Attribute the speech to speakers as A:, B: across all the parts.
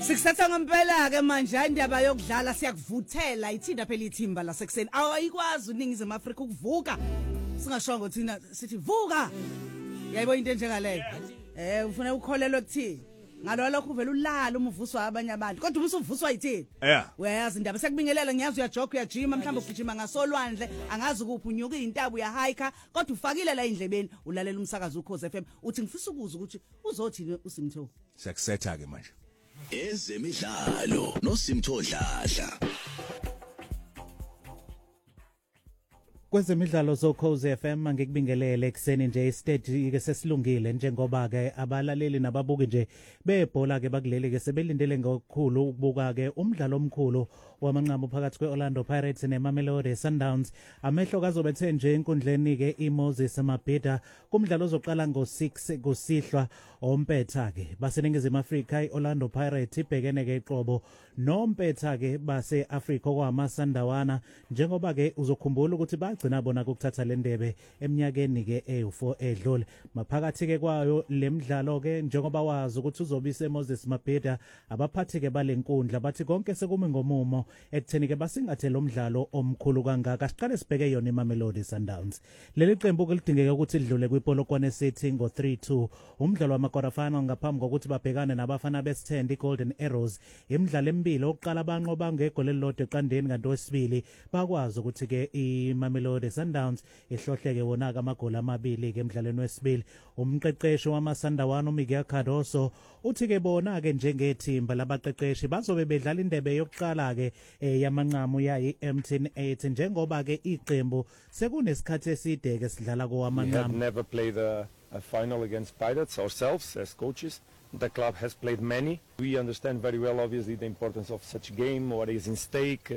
A: Sikuthatha ngempela ke manje indaba yokudlala siyakuvuthela ithinda phela ithimba lasekuseni awayikwazi uningizimu Afrika ukuvuka singashongo thina sithi vuka yayibo into enjengaleyo ufuna ukukholelwa kuthini ngalo lokho uvela ulala umuvuswa abanye abantu kodwa usuvuswa yithini uyayazi indaba sekubingelela ngiyazi uyajoga uyajima mhlawumbe ugijima ngasolwandle angazi kuphi unyuka izintabu uyahiker kodwa ufakile la endlebeni ulalela umsakazo uKhosi FM uthi ngifisa ukuza ukuthi uzothini uSimtho
B: siyakusetha ke manje
C: ezemidlalo noSimtho Dladla
D: Kwezemidlalo zoKhosi FM ngikubingelele ekseni nje istage ke sesilungile njengoba ke abalaleli nababuki nje bebhola ke bakuleli ke sebelindele ngokukhulu ukubuka ke umdlalo omkhulu wamanqamu phakathi kweOrlando Pirates neMamelodi Sundowns amehlo kazobethe nje enkundleni ke iMoses Mabhida kumdlalo ozoqala ngo6 kusihlwa ompetha ke baseningizimu Afrika iOrlando Pirates ibhekene ke iqobo nompetha ke base Africa kwama Sandawana njengoba ke uzokhumbula ukuthi bagcina bona ukuthatha le ndebe eminyakeni ke e4 edlule maphakathi ke kwayo lemidlalo ke njengoba wazi ukuthi uzobise Moses Mabhida abaphathi ke balenkundla bathi konke sekumi ngomumo ekutheni ke basingathe lo mdlalo omkhulu kangaka siqale sibheke yona iMamelodi Sundowns leli qembu ke lidingeka ukuthi lidlule kwipolokwane City ngo3-2 umdlalo wama-quarter final ngaphambi kokuthi babhekane nabafana beStend iGolden Arrows imidlalo emibili oqala banqoba ngegoli elilodwa eqandeni kanti wesibili bakwazi ukuthi ke iMamelodi Sundowns ihlohleke wona amagoli amabili ke emidlalweni wesibili umqeqeshi wamaSandawana uMiguel Cardoso uthi ke bona ke njengethimba labaqeqeshi bazobe bedlala indebe yokuqala ke yamanqamu yayi Emtin 8 njengoba ke iqembu sekunesikhathi eside ke sidlala kowamanqamu.
E: We have never played a final against Pirates ourselves as coaches. The club has played many. We understand very well obviously the importance of such a game, what is in stake.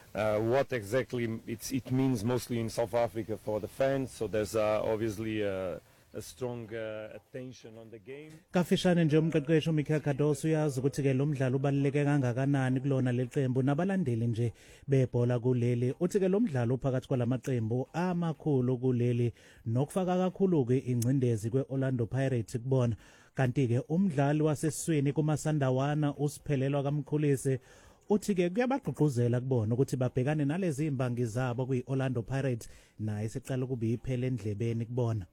E: What exactly it means mostly in South Africa for the fans, so there's obviously a strong attention on the game.
D: Kafishane nje umqeqeshi uMiguel Cardoso uyazi ukuthi ke lo mdlalo ubaluleke kangakanani kulona leqembu nabalandeli nje bebhola kuleli uthi ke lo mdlalo phakathi kwalamaqembu amakhulu kuleli nokufaka kakhulu ke ingcindezi kweOrlando Pirates kubona kanti ke umdlali wasesiswini kumaSandawana usiphelelwa kamkhulisi uthi ke kuyabagqugquzela kubona ukuthi babhekane nalezi imbangi zabo kwiOrlando Pirates naye siqala kubi iphele endlebeni kubona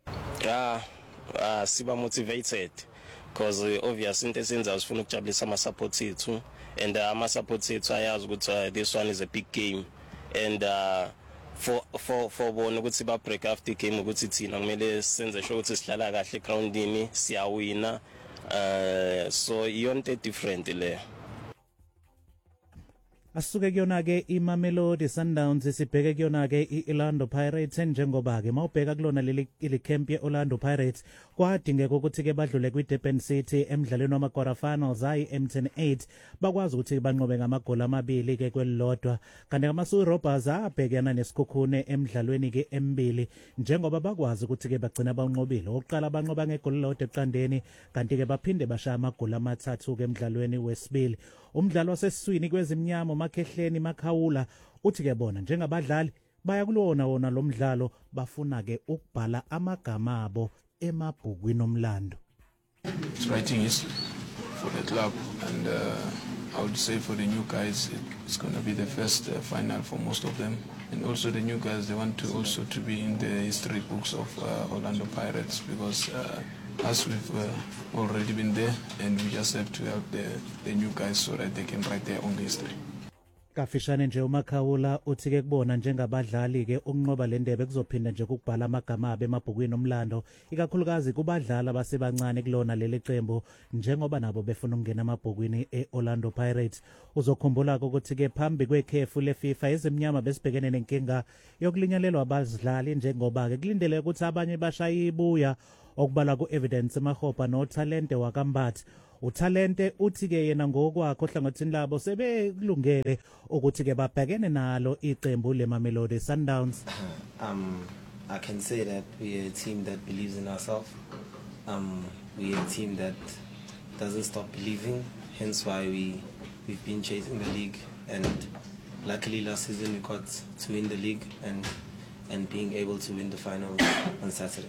F: siba motivated because obviously into esenza usifuna ukujabulisa ama support ethu and ama support ethu ayazi ukuthi this one is a big game and for bona ukuthi ba break after game ukuthi thina kumele senze sure ukuthi sidlala kahle groundini siyawina so iyonto different le
D: Asuke kuyona ke iMamelodi Sundowns sibheke kuyona ke iOrlando Pirates njengoba ke mawubheka kulona leli camp yeOrlando Pirates kwadingeka ukuthi ke badlule kwiDurban City emidlalweni wama-quarter finals ayi Emtin 8 bakwazi ukuthi banqobe ngamagoli amabili ke kwelilodwa kanti amaSuzi Robbers abhekana nesikhukhune emidlalweni ke emibili njengoba bakwazi ukuthi ke bagcina banqobile oqala banqoba ngegoli lodwa eqandeni kanti ke baphinde bashaya amagoli amathathu ke emidlalweni wesibili umdlalo wasesiswini kwezimnyama uMakhehleni Makhawula uthi ke bona njengabadlali baya kulona wona lo mdlalo bafuna ke ukubhala amagama abo emabhukwini omlando.
G: It's writing history for the club and I would say for the new guys it's going to be the first final for most of them and also the new guys they want to also to be in the history books of Orlando Pirates because as we've already been there and we just have to help the new guys so that they can write their own history.
D: Kafishane nje uMakhawula uthi ke kubona njengabadlali ke ukunqoba le ndebe kuzophinda nje ukubhala amagama abe emabhukwini omlando ikakhulukazi kubadlali abasebancane kulona leli qembu njengoba nabo befuna ukungena emabhukwini eOrlando Pirates uzokhumbula ukuthi ke phambi kwekhefu leFIFA ezimnyama besibhekene nenkinga yokulinyalelwa abadlali njengoba ke kulindele ukuthi abanye bashaya ibuya okubala kuEvidence Mahopa noTalente wakambathi uTalente uthi ke yena ngokwakho ohlangothini labo sebekulungele ukuthi ke babhekene nalo iqembu leMamelodi Sundowns.
H: I can say that we are a team that believes in ourselves. We are a team that doesn't stop believing, hence why we've been chasing the league and luckily last season we got to win the league and being able to win the final on Saturday.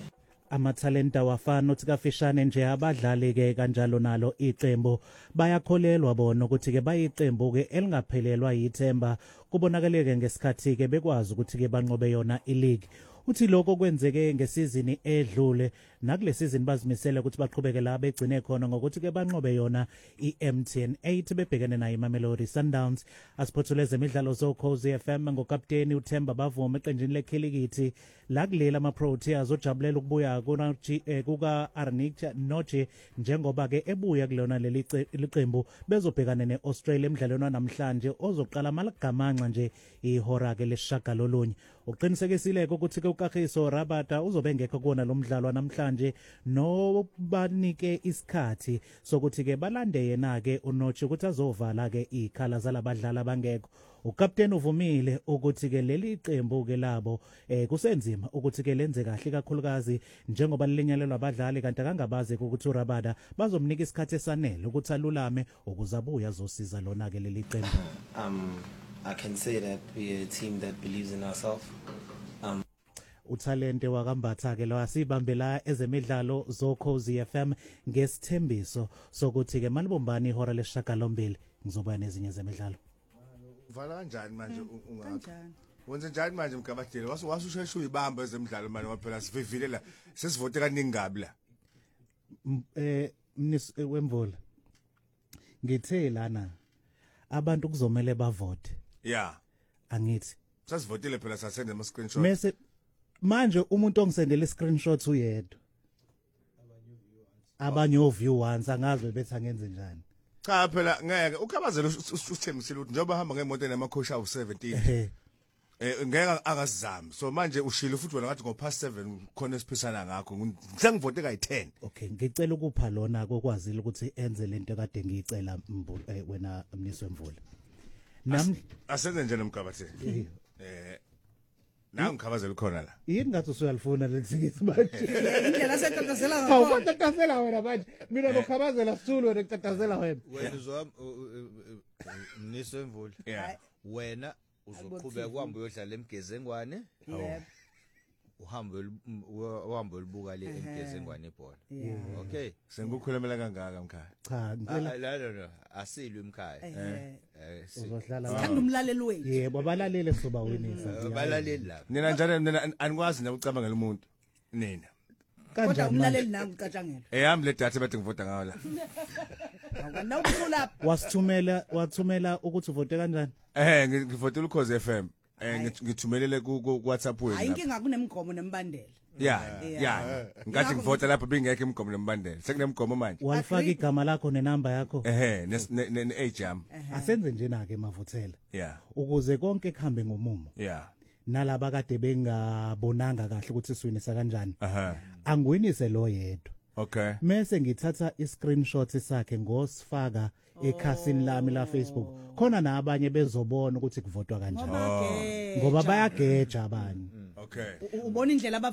D: amathalenta wafana uthi kafishane nje abadlali ke kanjalo nalo iqembu bayakholelwa bona ukuthi ke bayiqembu ke elingaphelelwa yithemba kubonakaleke ngesikhathi ke bekwazi ukuthi ke banqobe yona ileague. Uthi lokho kwenzeke ngesizini edlule nakulesizini bazimisela ukuthi baqhubeke la begcine khona ngokuthi ke banqobe yona iMTN 8 bebhekene nayo iMamelodi Sundowns. Asiphothule ezemidlalo zoKhozi FM ngokapteni uThemba Bavuma eqenjini lekhilikithi la kulela amaProteas ojabulela ukubuya kuka Arnicha Noche njengoba ke ebuya kulona leli qembu bezobhekana neAustralia emidlalweni wanamhlanje ozoqala malagamanxa nje ihora ke leshagalolunye. Uqinisekisile ukuthi ke uKagiso Rabada uzobe engekho kuona lo mdlalo namhlanje no banike isikhathi sokuthi ke balande yena ke uNoche ukuthi azovala ke ikhala zalabadlali abangekho. Ukapteni uvumile ukuthi ke leli qembu ke labo kusenzima ukuthi ke lenze kahle kakhulukazi njengoba linyalelwa abadlali kanti akangabazi ukuthi uRabada bazomnika isikhathi esanele ukuthi alulame ukuzabuya azosiza lona ke leli qembu.
H: I can say that we're a team that believes in ourselves.
D: Uthalente wakambatha ke lo asibambela ezemidlalo zoKhozi FM ngesithembiso sokuthi ke malibombani ihora leshagalombili ngizoba nezinye zemidlalo.
B: Uvala kanjani manje ungakho? Wenze njani manje Mgabadeli? Wasushesha uyibamba ezemidlalo manje waphela sivivile la. Sesivote kaningi ngabi la.
D: Wemvula. Ngithe lana abantu kuzomela bavote.
B: Yeah.
D: Angithi.
B: Sasivotile phela sasende ama screenshot.
D: Mase manje umuntu ongisendela iscreenshot uyedwa. Abanye viewers angazi bethi angenze njani.
B: Cha phela ngeke ukhabazela usithembisile ukuthi njengoba hamba ngemoto enamakhosha awu17. Ngeke akazizami. So manje ushilo futhi wena ngathi ngo-past 7 khona esiphisana ngakho. Ngisangivote kayi10.
D: Okay, ngicela ukupha lona kokwazile ukuthi enze lento kade ngicela wena Mniswe Mvula.
B: Asenze nje nomgabadeli. Nangu ngikhabazela khona la.
D: Yini ngathi usuyalifuna lensikithi manje?
A: Indlela setatazela ngakho.
D: Awutatazela wena manje. Mina ngokhabazela sithulu wena kutatazela wena.
I: Wena uzwami Mniswe Mvula. Wena uzoqhubeka kuhamba uyodlala eMgezengwane. Uhambe olubuka le eMgezengwane ibhola. Okay.
B: Sengikukhulumela kangaka mkhaya.
D: Cha, ngicela
I: la asilwe emkhaya.
D: Uzohlala
A: Sithanda umlaleli wethu.
D: Yebo abalaleli soba winisa.
I: Abalaleli la.
B: Nina njalo nina anikwazi nakucabangela umuntu. Nina.
A: Kodwa umlaleli nangu ucatshangela.
B: Eyami le data bethe ngivota ngayo la.
A: Awukana ukuhlula.
D: Wathumela ukuthi uvote kanjani?
B: Ngivotela uKhozi FM. Ngithumelele ku WhatsApp wena.
A: Ayinkinga kunemgomo nembandela.
B: Yeah. Ngathi ngivota lapha bengekho imgomo nembandela. Sekunemgomo manje.
D: Walifaka igama lakho nenamba yakho.
B: Ne-age yami.
D: Asenze njena ke mavuthela.
B: Yeah.
D: Ukuze konke kuhambe ngomumo.
B: Yeah.
D: Nalaba kade bengabonanga kahle ukuthi siwinisa kanjani. Angiwinise lo yedwa.
B: Okay.
D: Mase ngithatha i-screenshot sakhe ngosifaka ekhasini lami la Facebook. Khona nabanye bezobona ukuthi kuvotwa kanjani. Ngoba bayageja abanye.
B: Okay.
A: Ubona indlela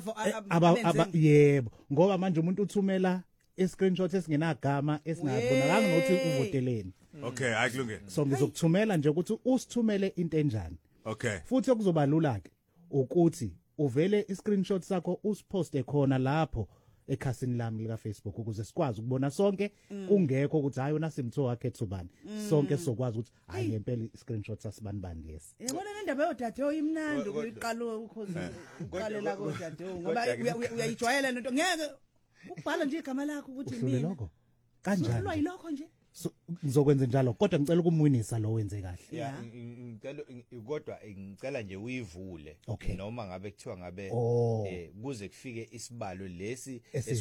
D: yebo ngoba manje umuntu uthumela i-screenshot esingenagama esingabonakanga nokuthi uvoteleni.
B: Okay, akulungile.
D: So ngizokuthumela nje ukuthi usithumele into enjani.
B: Okay.
D: Futhi okuzoba lula ke ukuthi uvele i-screenshot sakho usiposte khona lapho ekhasini lami lika Facebook ukuze sikwazi ukubona sonke kungekho ukuthi hayi una simtho wakhe thubani sonke sizokwazi ukuthi hayi ngempela i-screenshot sasibani lesi.
A: Yabona le ndaba yodadeo imnandi uyiqalo ukhozi uqalela kodadeo ngoba uyayijwayela lento ngeke ubhala nje igama lakho ukuthi
D: mina. Lokho kanjani?
A: Ulwa yilokho nje.
D: Ngizokwenza njalo kodwa ngicela ukumwinisa lo wenze kahle.
I: Ngicela kodwa ngicela nje uyivule noma ngabe kuthiwa ngabe kuze kufike isibalo lesi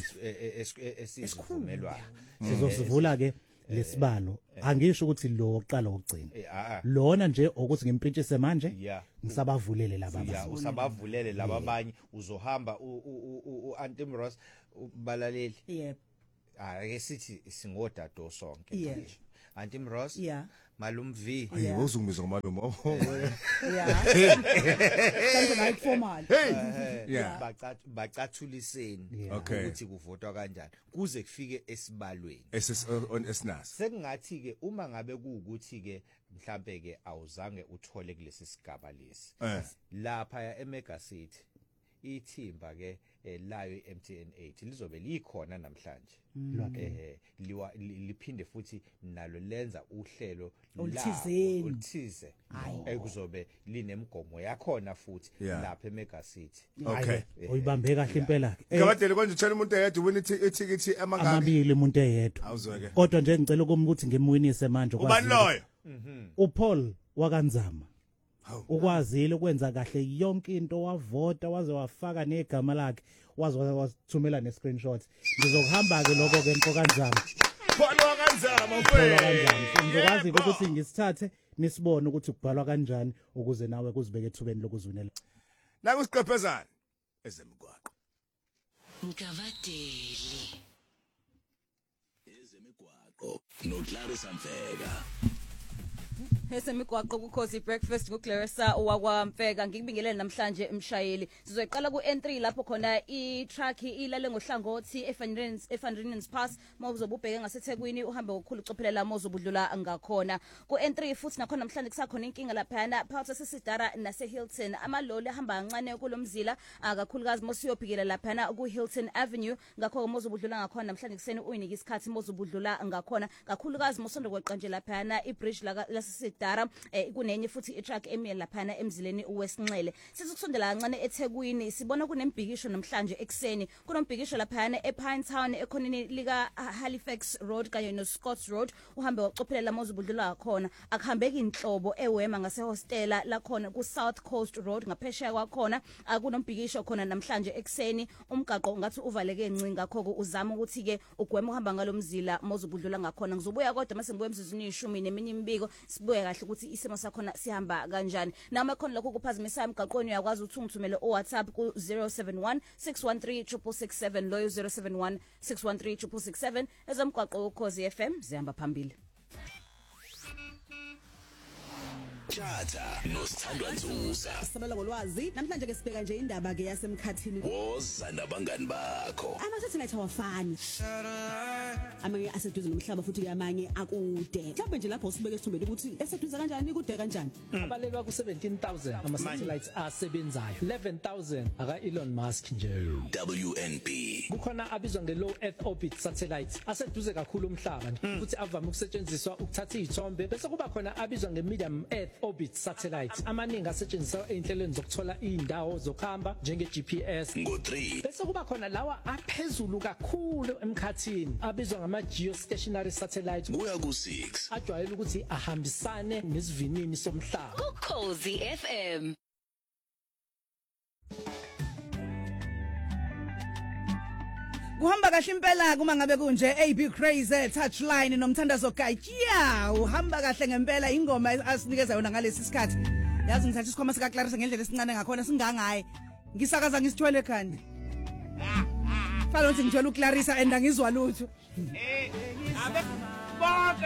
I: esivumelwayo.
D: Sizosivula ke lesibalo. Angisho ukuthi lo oqala ukugcina. Lona nje ukuthi ngimpintshise manje ngisabavulele laba abanye.
I: Usabavulele laba abanye uzohamba uAntim Ross ubalaleli.
A: Yebo.
I: Ake sithi singodado sonke manje. Antim Ross, Malum V.
B: Hayi uzungibizwa ngomalum.
A: Something like formal.
I: Bacathuliseni ukuthi kuvotwa kanjani kuze kufike esibalweni.
B: Esinaso.
I: Sekungathi ke uma ngabe kuukuthi ke mhlambe ke awuzange uthole kulesi sigaba lesi. Lapha eMega City ithimba ke layo iMTN 8 lizobe likhona namhlanje liphinde futhi nalo lenza uhlelo oluthize ekuzobe linemgomo yakhona futhi lapha eMega City.
B: Okay.
D: Uyibambe kahle impela.
B: Ngabadele konje uthela umuntu eyedwa win ithikithi amangaki?
D: Amabili umuntu eyedwa.
B: Awuzweke.
D: Kodwa nje ngicela ukuthi ngimwinise manje
B: Ubani loyo?
D: uPaul wakanzama. Ukwazile ukwenza kahle yonke into wavota waze wafaka negama lakhe waze wathumela ne-screenshot. Ngizokuhamba ke lokho ke Mfokanzama.
B: Kubhalwa kanzama mfowethu.
D: Ngizokwazi ukuthi ngisithathe nisibone ukuthi kubhalwa kanjani ukuze nawe kuzibeke ethubeni lokuzwinela.
B: La kusiqephezana ezemigwaqo.
C: Ngavadeli. Ezemigwaqo noClarissa Mfeka.
J: Esemigwaqo kuKhosi Breakfast kuClarissa wakwaMfeka ngikubingelele namhlanje emshayeli sizoyiqala ku-N3 lapho khona i-truck ilale ngohlangothi eFanrinens Pass mawuzobe ubheke ngaseThekwini uhambe ngokukhulu ucophelela mawuzobudlula ngakhona ku-N3 futhi nakhona namhlanje kusakhona inkinga laphana phakathi seSidara naseHilton amaloli ahamba kancane kulomzila akakhulukazi mosiyobhikela laphana kuHilton Avenue ngakho mawuzobudlula ngakhona namhlanje kuseni uyinika isikhathi mawuzobudlula ngakhona kakhulukazi mosonto kweqa nje laphana ibridge laseSidara kunenye futhi i-truck emile laphana emzileni uwesinxele sizokusondela kancane eThekwini sibona kunembhikisho namhlanje ekseni kunombhikisho laphana ePine Town ekhoneni lika Halifax Road kanye noScotts Road uhambe wacophelela mawuzobudlula khona akuhambeki inhlobo ewema ngasehostela lakhona kuSouth Coast Road ngaphesheya kwakhona akunombhikisho khona namhlanje ekseni umgaqo ngathi uvaleke ncinga ngakho uzama ukuthi ke ugwema uhamba ngalomzila mawuzobudlula ngakhona ngizobuya kodwa mase ngibuye emzuzwini 10 neminye imbiko sibuye kahle ukuthi isimo sakhona sihamba kanjani nama khona lokho kuphazimisa emgaqweni uyakwazi ukuthi ungithumele oWhatsApp ku 071 613 667 loyo 071 613 667 ezomgaqo uKhosi FM zihamba phambili.
C: Tjata noSithandwa Nzuza.
A: Sabela ngolwazi namhlanje ke sibheka nje indaba ke yasemkhathini.
C: Woza nabangani bakho.
A: Ama-satellite awafani. Amanye aseduze nomhlaba futhi ke amanye akude. Mhlawumbe nje lapho usibeke isithumbeni ukuthi eseduze kanjani kude kanjani.
K: Abalelwa ku 17,000 ama-satellites asebenzayo. 11,000 aka Elon Musk nje.
C: WNB.
K: Kukhona abizwa nge-low earth orbit satellites aseduze kakhulu umhlaba futhi avame ukusetshenziswa ukuthatha izithombe bese kuba khona abizwa nge-medium earth orbit satellites amaningi asetshenziswa einhlelweni zokuthola indawo zokuhamba njenge-GPS
C: ngo3
K: bese kuba khona lawa aphezulu kakhulu emkhathini abizwa ngama-geostationary satellites
C: kuya ku6
K: ajwayele ukuthi ahambisane nesivinini somhlaba
L: uKhosi FM.
A: Kuhamba kahle impela kuma ngabe kunje AB Crazy Touchline nomthandazo Gayiya uhamba kahle ngempela ingoma asinikeza yona ngalesi sikhathi yazi ngithatha isikhwama sika Clarissa ngendlela esincane ngakhona singangaye ngisakaza ngisithwele ekhanda Falo ukuthi ngithwele uClarissa and angizwa lutho